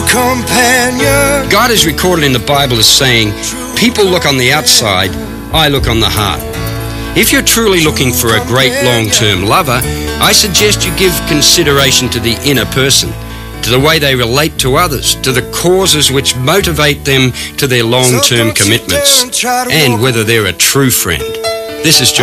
companion. God is recorded in the Bible as saying, people look on the outside, I look on the heart. If you're truly looking for a great long-term lover, I suggest you give consideration to the inner person, to the way they relate to others, to the causes which motivate them to their long-term commitments, and whether they're a true friend. This is John